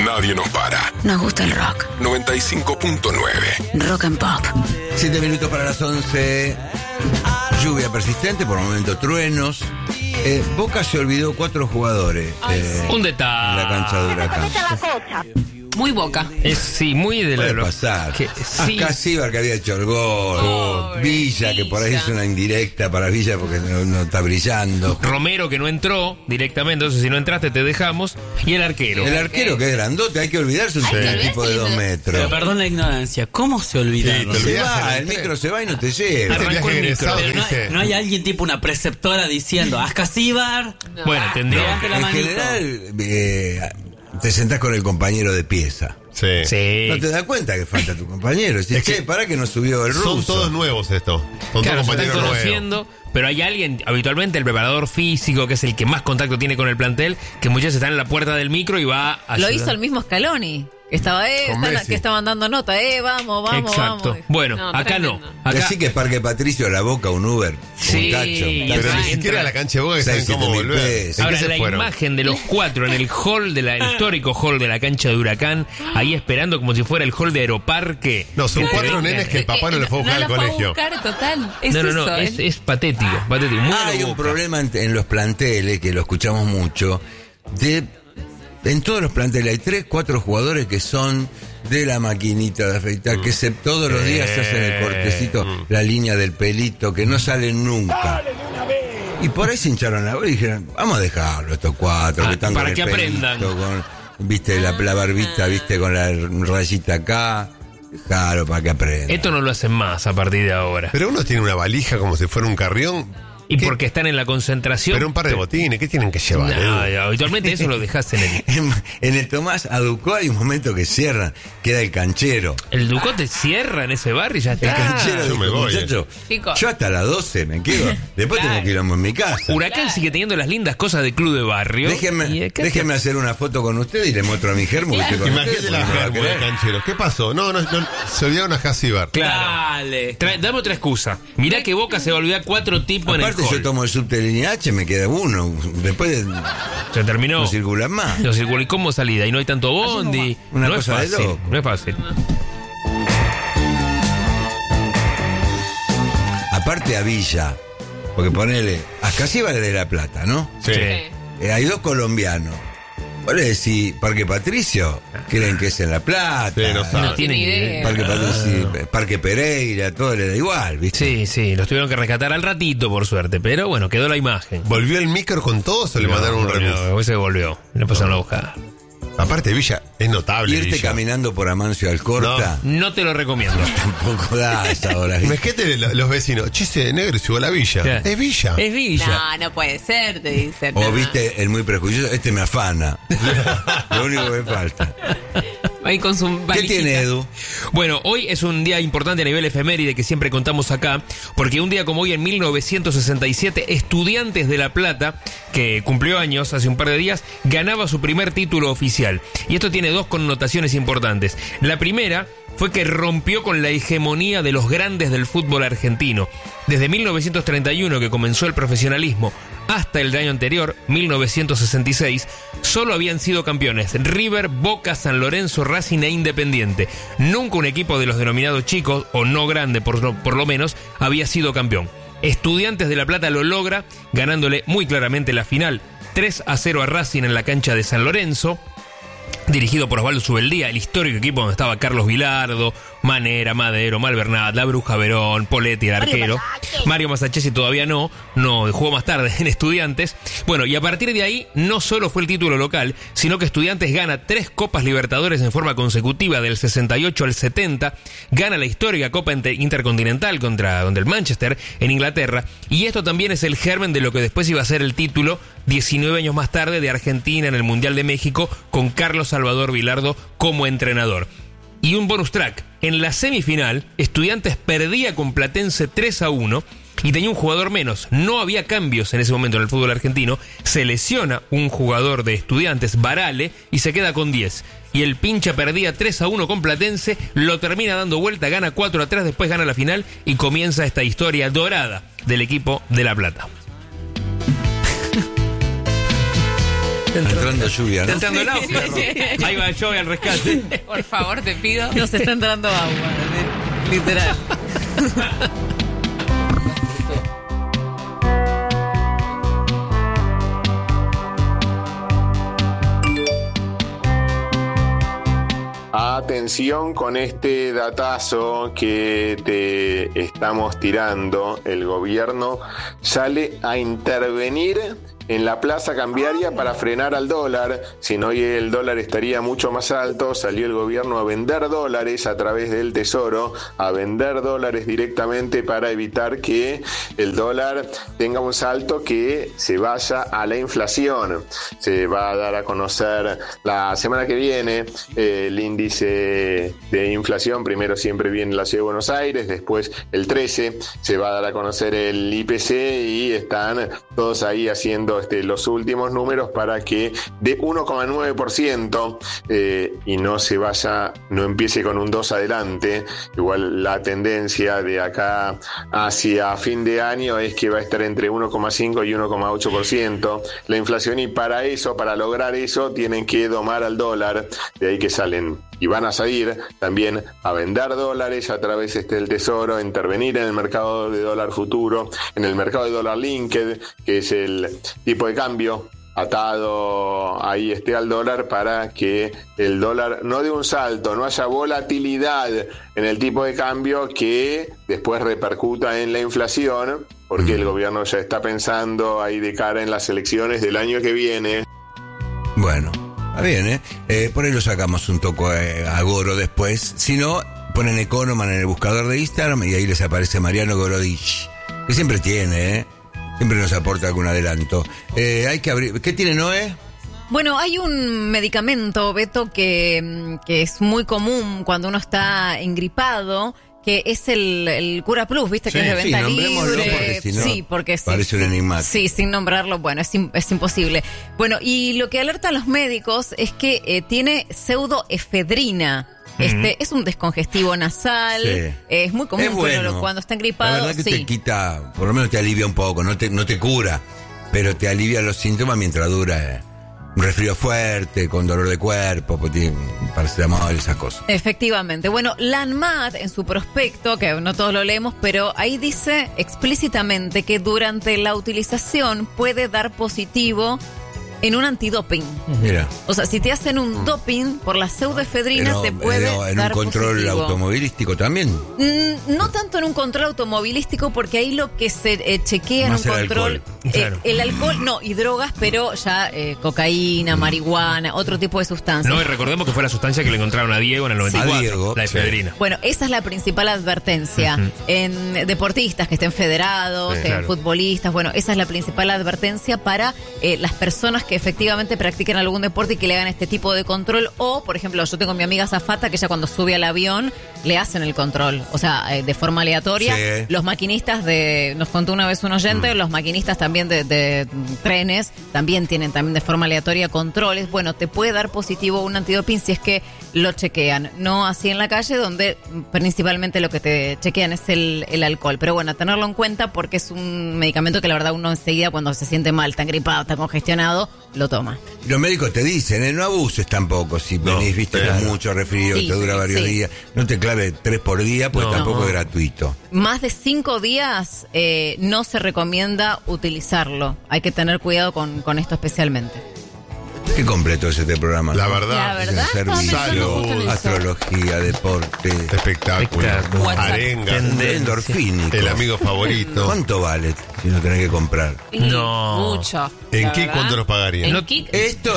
nadie nos para. Nos gusta el rock. 95.9. Rock and Pop. 7 minutos para las 11. Lluvia persistente, por el momento truenos. Boca se olvidó 4 jugadores. Un detalle. En la cancha de Huracán. Muy Boca. Sí, muy de Puede la... pasar. Sí. Acá Cibar que había hecho el gol. Villa, que por ahí es una indirecta para Villa porque no está brillando. Romero, que no entró directamente, entonces si no entraste te dejamos. Y el arquero. El arquero que es grandote, hay que olvidarse un tipo de 2 metros. Pero perdón la ignorancia, ¿cómo se olvidaron? Se olvidaste va, el el micro se va y no te lleva. Arrancó el micro. Pero no hay alguien tipo una preceptora diciendo, Ascasíbar. Bueno, tendría... Levante la En manito. general, te sentás con el compañero de pieza. Sí. Sí. No te das cuenta que falta tu compañero. Si es que, para que no subió el ruso. Son todos nuevos estos. Son Claro, todos se están compañeros nuevos. conociendo, pero hay alguien, habitualmente el preparador físico, que es el que más contacto tiene con el plantel, que muchas veces está en la puerta del micro y va a Lo ayudar. hizo el mismo Scaloni. Que estaba, Con Messi. que estaban dando nota, vamos. Exacto. Vamos. Bueno, No, acá tremendo. no. Acá Así que Parque Patricio, La Boca, un Uber, Sí, un tacho. y Pero acá ni entra- siquiera a la cancha de Boca que saben 6.000, cómo 7.000 volver. pesos. ¿En qué Ahora, se la fueron? imagen de los 4 en el hall del histórico hall de la cancha de Huracán, ahí esperando como si fuera el hall de Aeroparque. No, son Que 4 venga. nenes que el papá no le fue a buscar al lo fue a colegio. buscar, total. Es No, eso, es patético, patético. Muy Hay a la un Boca. problema en los planteles, que lo escuchamos mucho, en todos los planteles hay 3, 4 jugadores que son de la maquinita de afeitar, que todos los días se hacen el cortecito, la línea del pelito, que no salen nunca. Y por ahí se hincharon la bola y dijeron, vamos a dejarlo estos 4 que están para con que el pelito, aprendan. viste, la barbita, viste, con la rayita acá. Claro, para que aprendan. Esto no lo hacen más a partir de ahora. Pero uno tiene una valija como si fuera un carrión. Y ¿Qué? porque están en la concentración. Pero un par de botines, ¿qué tienen que llevar? No, Edu? habitualmente eso lo dejas en el... En el Tomás Aducó hay un momento que cierran, queda el canchero. El Ducote cierra en ese barrio y ya El está. canchero yo dijo, me voy, muchacho, Chicos. yo hasta las 12 me quedo. Después tengo que ir en mi casa. Huracán sigue teniendo las lindas cosas de club de barrio. Y Déjenme hacer una foto con usted y le muestro a mi germo que estoy con Imagínate ustedes, la porque no va a germo de creer. cancheros. ¿Qué pasó? No, se olvidaron a Hasíbar. Claro. Dale. Dame otra excusa. Mirá que Boca se va a olvidar 4 tipos Aparte en el yo hall. tomo el subte de línea H, me queda uno. Después Se terminó. no circulan más. Lo circuló. ¿Y cómo salida? Y no hay tanto bondi. Una no cosa de es fácil. loco. No es fácil. Aparte a Villa, porque ponele, Ascasíbar es de La Plata, ¿no? Sí. Hay 2 colombianos. Vos le decís, Parque Patricio, creen que es en La Plata. Sí, no saben. No tiene ni idea. Parque Patricio, Parque Pereira, todo le da igual, ¿viste? Sí, los tuvieron que rescatar al ratito, por suerte. Pero bueno, quedó la imagen. ¿Volvió el micro con todos o le mandaron un remis? No, se volvió. No pasaron a buscar. Aparte, Villa es notable. Irte Villa. caminando por Amancio Alcorta, No te lo recomiendo. tampoco da esa hora. ¿viste? Imagínate los vecinos. Chiste de negro se igual a Villa. Sí. Es Villa. Es Villa. No puede ser, te dicen. O no. viste el muy prejuicioso, este me afana. Lo único que me falta. Ahí con su ¿Qué valijita. tiene Edu? Bueno, hoy es un día importante a nivel efeméride que siempre contamos acá, porque un día como hoy en 1967, Estudiantes de La Plata, que cumplió años hace un par de días, ganaba su primer título oficial. Y esto tiene 2 connotaciones importantes. La primera fue que rompió con la hegemonía de los grandes del fútbol argentino. Desde 1931, que comenzó el profesionalismo, hasta el año anterior, 1966, solo habían sido campeones River, Boca, San Lorenzo, Racing e Independiente. Nunca un equipo de los denominados chicos, o no grande por lo menos, había sido campeón. Estudiantes de La Plata lo logra, ganándole muy claramente la final 3-0 a Racing en la cancha de San Lorenzo, dirigido por Osvaldo Subeldía, el histórico equipo donde estaba Carlos Vilardo, Manera, Madero, Malvernat, La Bruja Verón, Poletti, el arquero. Mario Masachesi todavía no jugó más tarde en Estudiantes. Bueno, y a partir de ahí no solo fue el título local, sino que Estudiantes gana 3 Copas Libertadores en forma consecutiva, del 68 al 70, gana la histórica Copa Intercontinental contra el Manchester en Inglaterra, y esto también es el germen de lo que después iba a ser el título 19 años más tarde de Argentina en el Mundial de México, con Carlos Salvador Vilardo como entrenador. Y un bonus track: en la semifinal, Estudiantes perdía con Platense 3-1 y tenía un jugador menos. No había cambios en ese momento en el fútbol argentino. Se lesiona un jugador de Estudiantes, Barale, y se queda con 10. Y el pincha perdía 3-1 con Platense, lo termina dando vuelta, gana 4-3, después gana la final y comienza esta historia dorada del equipo de La Plata. Entrando lluvia, Está ¿no? entrando el agua. Ahí va yo al rescate. Por favor, te pido. Nos está entrando agua, literal. Atención con este datazo que te estamos tirando. El gobierno sale a intervenir en la plaza cambiaria para frenar al dólar. Si no, hoy el dólar estaría mucho más alto. Salió el gobierno a vender dólares a través del Tesoro, a vender dólares directamente para evitar que el dólar tenga un salto que se vaya a la inflación. Se va a dar a conocer la semana que viene el índice de inflación. Primero siempre viene la Ciudad de Buenos Aires, después el 13 se va a dar a conocer el IPC y están todos ahí haciendo los últimos números para que de 1,9% y no empiece con un 2 adelante. Igual la tendencia de acá hacia fin de año es que va a estar entre 1,5 y 1,8% la inflación, y para lograr eso tienen que domar al dólar. De ahí que salen y van a salir también a vender dólares a través del Tesoro, a intervenir en el mercado de dólar futuro, en el mercado de dólar linked, que es el tipo de cambio atado ahí al dólar, para que el dólar no dé un salto, no haya volatilidad en el tipo de cambio que después repercuta en la inflación, porque el gobierno ya está pensando ahí de cara en las elecciones del año que viene. Bueno, está bien, por ahí lo sacamos un toco a Goro después. Si no, ponen Economan en el buscador de Instagram y ahí les aparece Mariano Gorodich, que siempre tiene, siempre nos aporta algún adelanto. Hay que abrir. ¿Qué tiene Noé? Bueno, hay un medicamento, Beto, que es muy común cuando uno está engripado, que es el Cura Plus, ¿viste? Que es de venta nombrémoslo, libre. porque si no, sí, porque parece un enigmático. Sí, sin nombrarlo, bueno, es imposible. Bueno, y lo que alertan los médicos es que tiene pseudoefedrina. Es un descongestivo nasal, Sí. Es muy común Es bueno. cuando está engripado. La verdad que sí. te quita, por lo menos te alivia un poco, no te cura, pero te alivia los síntomas mientras dura un resfrío fuerte, con dolor de cuerpo, paracetamol, esas cosas. Efectivamente. Bueno, la ANMAT en su prospecto, que no todos lo leemos, pero ahí dice explícitamente que durante la utilización puede dar positivo en un antidoping. Mira. O sea, si te hacen un doping por la pseudoefedrina, Pero, te puede en dar un control positivo. automovilístico también. No tanto en un control automovilístico, porque ahí lo que se chequea Más en un el control, alcohol. Claro. el alcohol, no, y drogas, pero ya cocaína, marihuana, otro tipo de sustancias. No, y recordemos que fue la sustancia que le encontraron a Diego en el 94, A Diego, la efedrina. Bueno, esa es la principal advertencia. En deportistas que estén federados, Sí, en claro. futbolistas, bueno, esa es la principal advertencia para las personas que efectivamente practiquen algún deporte y que le hagan este tipo de control. O, por ejemplo, yo tengo a mi amiga Zafata, que ella cuando sube al avión le hacen el control, o sea, de forma aleatoria. Sí. Los maquinistas nos contó una vez un oyente, los maquinistas también de trenes también tienen también de forma aleatoria controles. Bueno, te puede dar positivo un antidoping si es que lo chequean, no así en la calle, donde principalmente lo que te chequean es el alcohol. Pero bueno, tenerlo en cuenta, porque es un medicamento que la verdad uno enseguida, cuando se siente mal, está gripado, está congestionado, lo toma. Los médicos te dicen, no abuses tampoco, si No, venís, viste, claro. con mucho resfrío, Sí, te dura varios sí. días, no te clave 3 por día, pues No. tampoco No. es gratuito. Más de 5 días no se recomienda utilizarlo. Hay que tener cuidado con esto especialmente. Qué completo es este programa. La ¿no? verdad. La verdad, estaba Servicio, pensando justo en eso. astrología, deporte, Espectáculo. Espectáculo. Arenga. endorfínico. El amigo favorito. ¿Cuánto vale si no tenés que comprar? Y No. mucho. ¿En la qué verdad. cuánto nos pagarían? En Kik.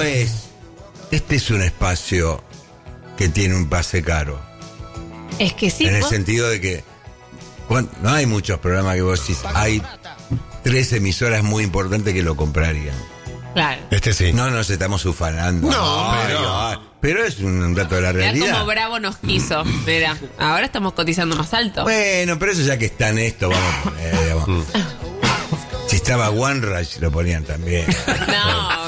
Este es un espacio que tiene un pase caro. Es que sí. En el vos- sentido de que no hay muchos programas que vos decís, hay 3 emisoras muy importantes que lo comprarían. Claro. Este sí. No nos estamos ufanando. No, Ay, pero- ay, pero es un dato de la Mirá realidad. como Bravo nos quiso. Mira, ahora estamos cotizando más alto. Bueno, pero eso ya que está en esto, vamos a poner, digamos. Si estaba One Rush, lo ponían también. No,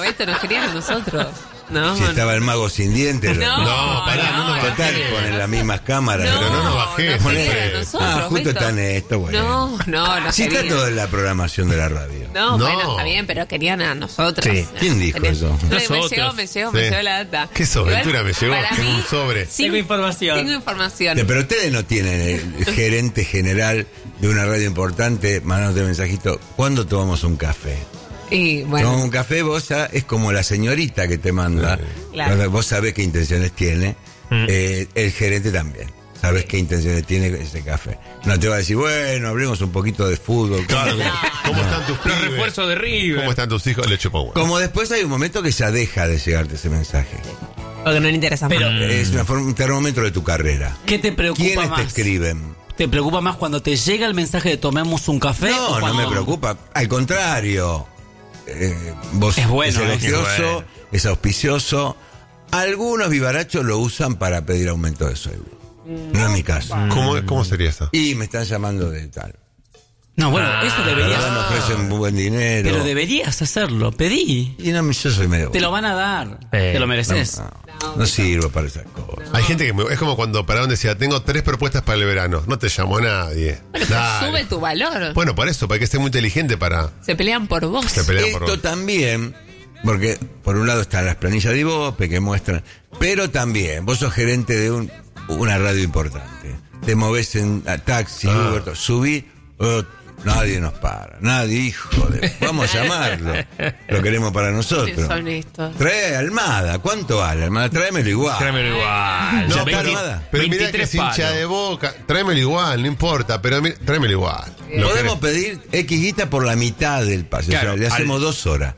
Beto, nos querían a nosotros. No, Si estaba el mago sin dientes. No, pará, no nos Total, bajé. ponen las mismas cámaras. Pero no nos bajés, nos querían a Alfredo. nosotros, Justo Beto. están esto, bueno. No, Si está querían. todo en la programación de la radio. No, No. bueno, está bien, pero querían a nosotros. Sí. ¿Quién dijo eso? Nosotros. Me Sí. llegó la data. ¿Qué sos, Igual, Ventura? Me llegó para en mí, un sobre. sí, Tengo información. Tengo información. Pero ustedes no tienen el gerente general de una radio importante mandándote mensajito. ¿Cuándo tomamos un café? Y Tomamos bueno, un café, vos ya es como la señorita que te manda. Claro. Cuando vos sabés qué intenciones tiene. El gerente también. Sabés qué intenciones tiene ese café. No te va a decir, bueno, hablemos un poquito de fútbol. Claro, ¿cómo están tus Los pibes? refuerzos de River. ¿Cómo están tus hijos? Le chupo huevo. Como después hay un momento que ya deja de llegarte ese mensaje. porque no le interesa más. Pero, Es un termómetro de tu carrera. ¿qué te preocupa ¿Quiénes más? te escriben? ¿Te preocupa más cuando te llega el mensaje de tomemos un café? No, o no cuando- me preocupa. Al contrario. Vos Es bueno, es elogioso, es bueno. es auspicioso. Algunos vivarachos lo usan para pedir aumento de sueldo. No es mi caso. ¿Cómo sería eso? Y me están llamando de tal. No, bueno, eso La deberías. verdad me ofrecen buen dinero. Pero deberías hacerlo, pedí. Y no, yo soy medio... Te lo van a dar. Te lo mereces. No sirvo para esas cosas. Hay gente que es como cuando Paraón decía, tengo 3 propuestas para el verano. No te llamó nadie. Bueno, pero Dale. sube tu valor. Bueno, por eso, para que esté muy inteligente para... Se pelean por vos. Se pelean por Esto vos. también, porque por un lado están las planillas de Ibope que muestran, pero también vos sos gerente de una radio importante. Te movés en taxi, Uber, subí, nadie nos para, nadie, hijo de... Vamos a llamarlo, lo queremos para nosotros. Son estos. Trae Almada, ¿cuánto vale Almada? Tráemelo igual. Tráemelo igual. No, Ya pero, 20 pero mirá que 23 es hincha palos. de Boca. Tráemelo igual, no importa, pero tráemelo igual. Lo Podemos querés. pedir X guita por la mitad del pase, Claro, o sea, le hacemos al- 2 horas.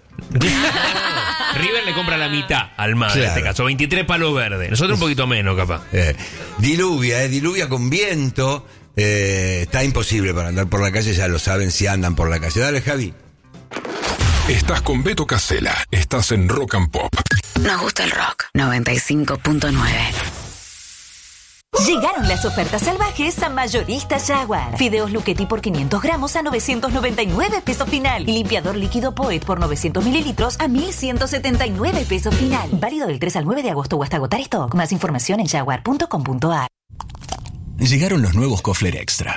River le compra la mitad al MAD, en Claro. este caso, 23 palos verdes. Nosotros un poquito menos, capaz. Diluvia con viento. Está imposible para andar por la calle, ya lo saben si andan por la calle. Dale, Javi. Estás con Beto Casella. Estás en Rock and Pop. Nos gusta el rock. 95.9. Llegaron las ofertas salvajes a Mayorista Jaguar. Fideos Luchetti por 500 gramos a 999 pesos final. Y limpiador líquido Poet por 900 mililitros a 1.179 pesos final. Válido del 3 al 9 de agosto o hasta agotar stock. Más información en jaguar.com.ar. Llegaron los nuevos Kofler Extra.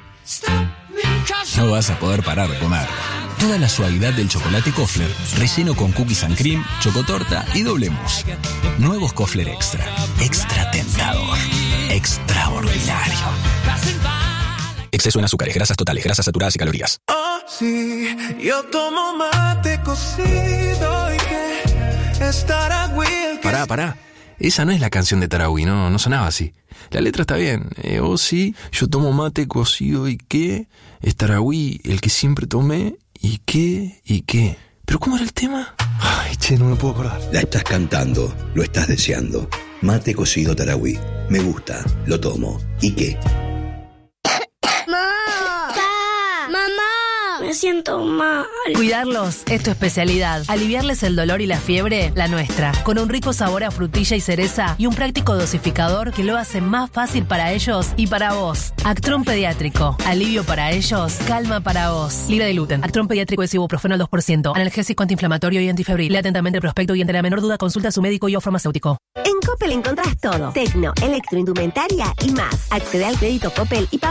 No vas a poder parar de comer. Toda la suavidad del chocolate Kofler, relleno con cookies and cream, chocotorta y doble mousse. Nuevos Kofler Extra. Extra tentador. Extraordinario. Exceso en azúcares, grasas totales, grasas saturadas y calorías. Sí, yo tomo mate cocido y que estará Will. Pará. Esa no es la canción de Tarahui, no sonaba así. La letra está bien. Oh, sí, yo tomo mate cocido y qué. Es Tarahui, el que siempre tomé. ¿Y qué? ¿Pero cómo era el tema? Ay, che, no me puedo acordar. La estás cantando, lo estás deseando. Mate cocido Tarahui. Me gusta, lo tomo. ¿Y qué? ¡Mamá! Me siento mal. Cuidarlos es tu especialidad. Aliviarles el dolor y la fiebre, la nuestra. Con un rico sabor a frutilla y cereza y un práctico dosificador que lo hace más fácil para ellos y para vos. Actron Pediátrico. Alivio para ellos, calma para vos. Libre de gluten. Actron Pediátrico es ibuprofeno al 2%. Analgésico antiinflamatorio y antifebril. Lee atentamente el prospecto y ante la menor duda consulta a su médico y o farmacéutico. En Coppel encontrás todo. Tecno, electroindumentaria y más. Accede al crédito Coppel y paga